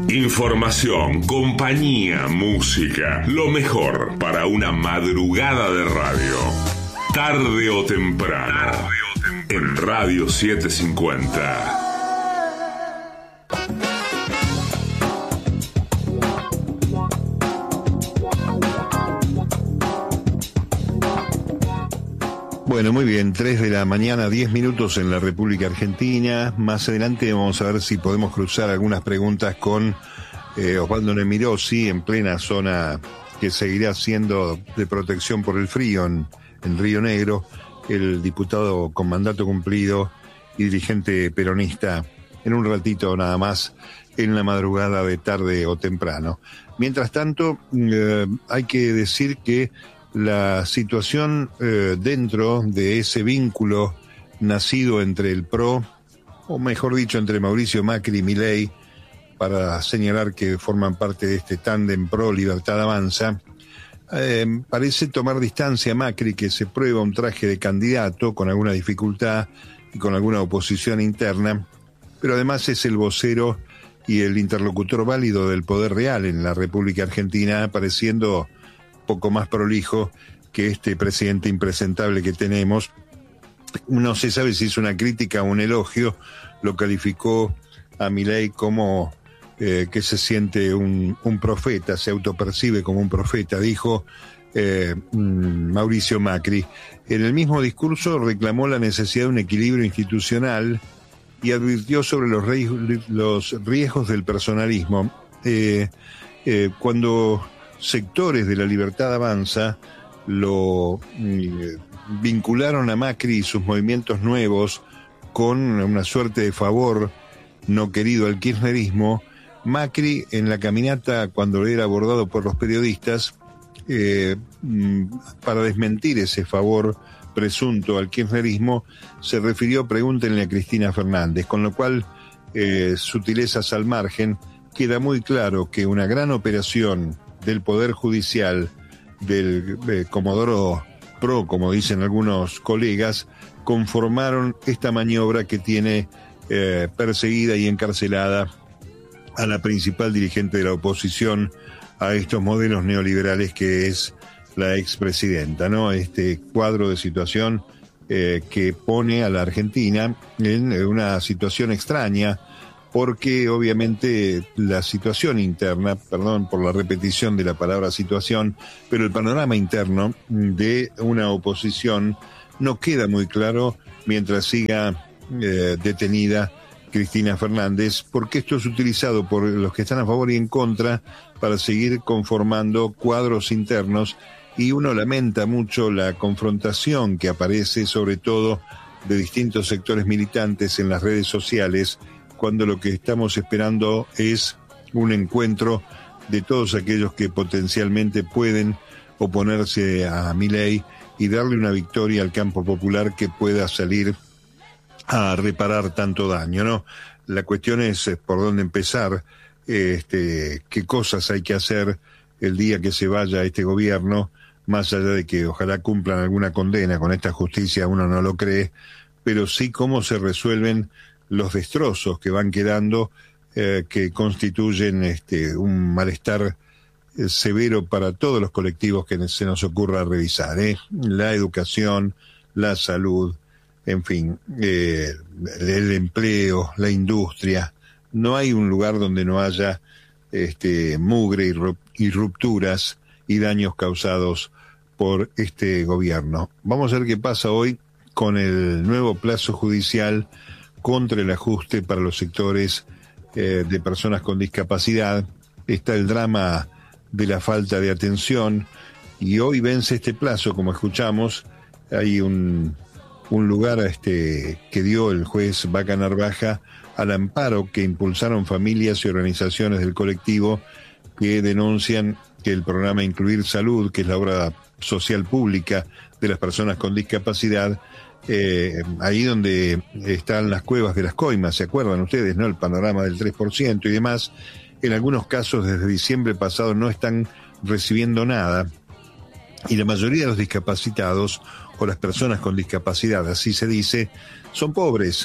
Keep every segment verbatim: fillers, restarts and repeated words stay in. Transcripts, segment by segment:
Información, compañía, música, lo mejor para una madrugada de radio. Tarde o temprano, Tarde o temprano. En Radio setecientos cincuenta. Bueno, muy bien, tres de la mañana, diez minutos en la República Argentina. Más adelante vamos a ver si podemos cruzar algunas preguntas con eh, Osvaldo Nemirosi, en plena zona que seguirá siendo de protección por el frío en, en Río Negro, el diputado con mandato cumplido y dirigente peronista, en un ratito nada más, en la madrugada de tarde o temprano. Mientras tanto, eh, hay que decir que la situación eh, dentro de ese vínculo nacido entre el P R O, o mejor dicho, entre Mauricio Macri y Milei, para señalar que forman parte de este tándem P R O Libertad Avanza, eh, parece tomar distancia Macri, que se prueba un traje de candidato con alguna dificultad y con alguna oposición interna, pero además es el vocero y el interlocutor válido del poder real en la República Argentina, apareciendo poco más prolijo que este presidente impresentable que tenemos. No se sabe si es una crítica o un elogio. Lo calificó a Milei como eh, que se siente un, un profeta, se autopercibe como un profeta, dijo eh, Mauricio Macri. En el mismo discurso reclamó la necesidad de un equilibrio institucional y advirtió sobre los, riesgos, los riesgos del personalismo. Eh, eh, cuando sectores de la Libertad Avanza lo eh, vincularon a Macri y sus movimientos nuevos con una suerte de favor no querido al kirchnerismo, Macri en la caminata, cuando era abordado por los periodistas, eh, para desmentir ese favor presunto al kirchnerismo, se refirió, pregúntenle a Cristina Fernández, con lo cual, eh, sutilezas al margen, queda muy claro que una gran operación del Poder Judicial, del eh, Comodoro P R O, como dicen algunos colegas, conformaron esta maniobra que tiene eh, perseguida y encarcelada a la principal dirigente de la oposición a estos modelos neoliberales, que es la expresidenta, ¿no? Este cuadro de situación eh, que pone a la Argentina en una situación extraña, porque obviamente la situación interna, perdón por la repetición de la palabra situación, pero el panorama interno de una oposición no queda muy claro mientras siga eh, detenida Cristina Fernández, porque esto es utilizado por los que están a favor y en contra para seguir conformando cuadros internos, y uno lamenta mucho la confrontación que aparece, sobre todo de distintos sectores militantes en las redes sociales, cuando lo que estamos esperando es un encuentro de todos aquellos que potencialmente pueden oponerse a Milei y darle una victoria al campo popular que pueda salir a reparar tanto daño, ¿no? La cuestión es por dónde empezar, este, qué cosas hay que hacer el día que se vaya este gobierno, más allá de que ojalá cumplan alguna condena con esta justicia, uno no lo cree, pero sí cómo se resuelven los destrozos que van quedando, eh, que constituyen este un malestar eh, severo para todos los colectivos que se nos ocurra revisar, ¿eh? La educación, la salud, en fin, eh, el empleo, la industria. No hay un lugar donde no haya este mugre y rupturas y daños causados por este gobierno. Vamos a ver qué pasa hoy con el nuevo plazo judicial contra el ajuste para los sectores eh, de personas con discapacidad. Está el drama de la falta de atención, y hoy vence este plazo, como escuchamos. Hay un, un lugar este, que dio el juez Vaca Narvaja al amparo que impulsaron familias y organizaciones del colectivo que denuncian que el programa Incluir Salud, que es la obra social pública de las personas con discapacidad, Eh, ahí donde están las cuevas de las coimas, ¿se acuerdan ustedes, no? El panorama del tres por ciento y demás, en algunos casos desde diciembre pasado no están recibiendo nada, y la mayoría de los discapacitados, o las personas con discapacidad, así se dice, son pobres,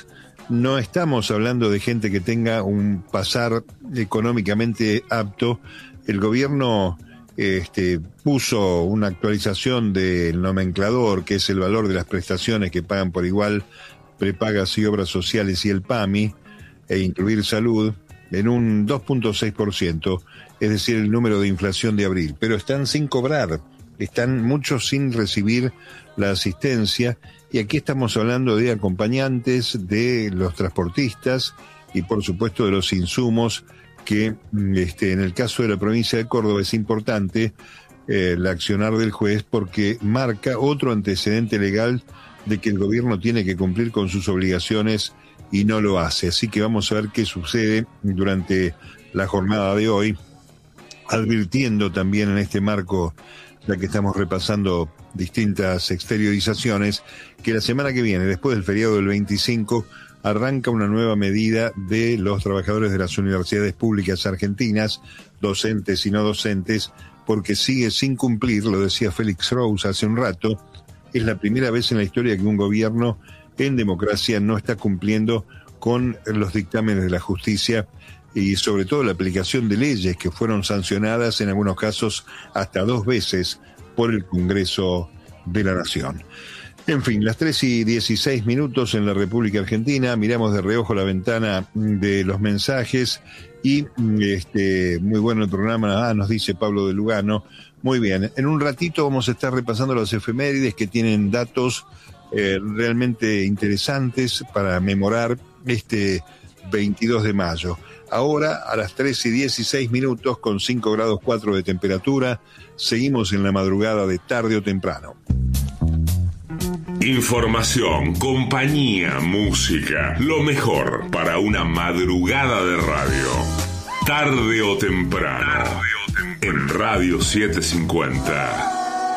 no estamos hablando de gente que tenga un pasar económicamente apto. El gobierno este, puso una actualización del nomenclador, que es el valor de las prestaciones que pagan por igual prepagas y obras sociales y el PAMI, e incluir salud, en un dos punto seis por ciento, es decir, el número de inflación de abril. Pero están sin cobrar, están muchos sin recibir la asistencia, y aquí estamos hablando de acompañantes, de los transportistas y por supuesto de los insumos que este, en el caso de la provincia de Córdoba es importante eh, el accionar del juez, porque marca otro antecedente legal de que el gobierno tiene que cumplir con sus obligaciones y no lo hace. Así que vamos a ver qué sucede durante la jornada de hoy, advirtiendo también en este marco, ya que estamos repasando distintas exteriorizaciones, que la semana que viene, después del feriado del veinticinco, arranca una nueva medida de los trabajadores de las universidades públicas argentinas, docentes y no docentes, porque sigue sin cumplir, lo decía Félix Rose hace un rato, es la primera vez en la historia que un gobierno en democracia no está cumpliendo con los dictámenes de la justicia y sobre todo la aplicación de leyes que fueron sancionadas en algunos casos hasta dos veces por el Congreso de la Nación. En fin, las tres y dieciséis minutos en la República Argentina, miramos de reojo la ventana de los mensajes y este muy bueno el programa, ah, nos dice Pablo de Lugano. Muy bien, en un ratito vamos a estar repasando las efemérides que tienen datos eh, realmente interesantes para memorar este veintidós de mayo. Ahora, a las tres y dieciséis minutos, con cinco grados cuatro de temperatura, seguimos en la madrugada de Tarde o Temprano. Información, compañía, música, lo mejor para una madrugada de radio. Tarde o Temprano, Tarde o temprano. En Radio setecientos cincuenta.